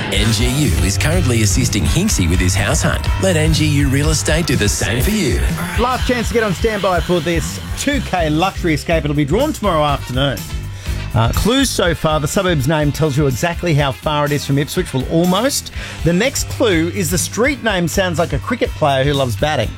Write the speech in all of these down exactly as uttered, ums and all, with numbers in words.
N G U is currently assisting Hinksy with his house hunt. Let N G U Real Estate do the same for you. Last chance to get on standby for this two K luxury escape. It'll be drawn tomorrow afternoon. Uh, clues so far, the suburb's name tells you exactly how far it is from Ipswich. Well, almost. The next clue is the street name sounds like a cricket player who loves batting.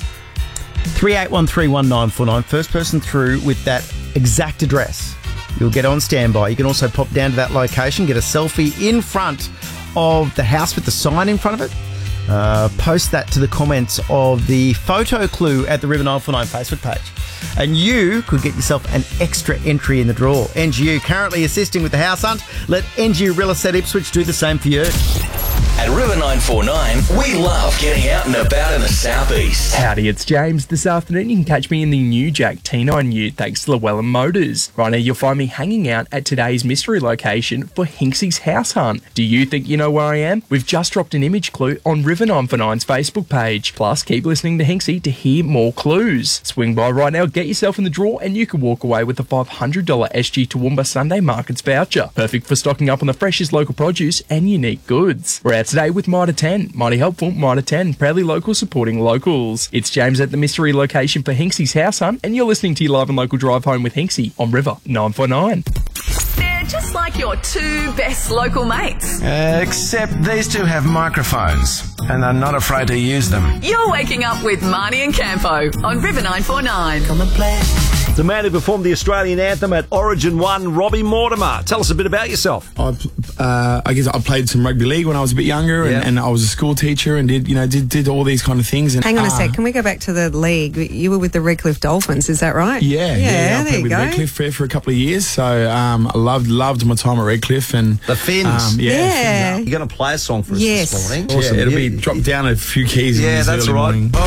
three eight one three one nine four nine. First person through with that exact address, you'll get on standby. You can also pop down to that location, get a selfie in front of the house with the sign in front of it. Uh, post that to the comments of the photo clue at the River nine four nine Facebook page. And you could get yourself an extra entry in the draw. N G U currently assisting with the house hunt. Let N G U Real Estate Ipswich do the same for you. At River nine four nine, we love getting out and about in the southeast. Howdy, it's James. This afternoon you can catch me in the new Jack T nine Ute thanks to Llewellyn Motors. Right now you'll find me hanging out at today's mystery location for Hinksy's house hunt. Do you think you know where I am? We've just dropped an image clue on River nine four nine's Facebook page. Plus, keep listening to Hinksy to hear more clues. Swing by right now, get yourself in the draw, and you can walk away with a five hundred dollars S G Toowoomba Sunday Markets voucher. Perfect for stocking up on the freshest local produce and unique goods. We're out today with Mitre ten. Mighty helpful, Mitre ten, proudly local, supporting locals. It's James at the mystery location for Hinksy's house hunt, and you're listening to your live and local drive home with Hinksy on River nine four nine. They're just like your two best local mates. Uh, except these two have microphones, and are not afraid to use them. You're waking up with Marnie and Campo on River nine four nine. Come and play. The man who performed the Australian anthem at Origin one, Robbie Mortimer. Tell us a bit about yourself. I, uh, I guess I played some rugby league when I was a bit younger, and, Yeah. and I was a school teacher and did you know did, did all these kind of things. And, Hang on a uh, sec. Can we go back to the league? You were with the Redcliffe Dolphins, is that right? Yeah, yeah. Yeah, I there played you with go. Redcliffe for, for a couple of years, so um, I loved loved my time at Redcliffe and The Finns. Um, yeah, Yeah. You're going to play a song for us Yes. this morning. Awesome. Yeah, it'll You- be dropped down a few keys. in Yeah, this that's early right. morning.